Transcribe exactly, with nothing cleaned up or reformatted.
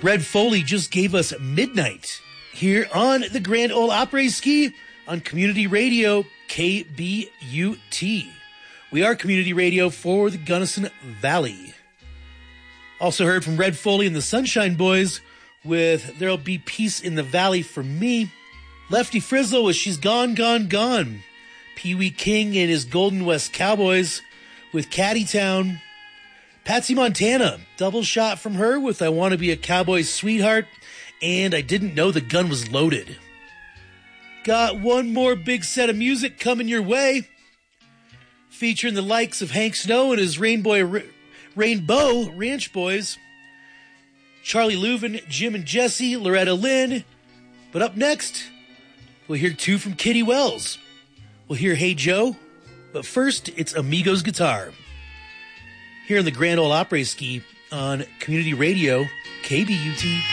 Red Foley just gave us Midnight here on the Grand Ole Opry Ski on Community Radio K B U T. We are community radio for the Gunnison Valley. Also heard from Red Foley and the Sunshine Boys with There'll Be Peace in the Valley for Me. Lefty Frizzle with She's Gone, Gone, Gone. Pee Wee King and his Golden West Cowboys with Caddytown. Patsy Montana, double shot from her with I Want to Be a Cowboy's Sweetheart and I Didn't Know the Gun Was Loaded. Got one more big set of music coming your way, featuring the likes of Hank Snow and his Rainbow, Rainbow Ranch Boys, Charlie Louvin, Jim and Jesse, Loretta Lynn. But up next, we'll hear two from Kitty Wells. We'll hear Hey Joe, but first it's Amigos Guitar. Here in the Grand Ole Opry Ski on Community Radio, K B U T.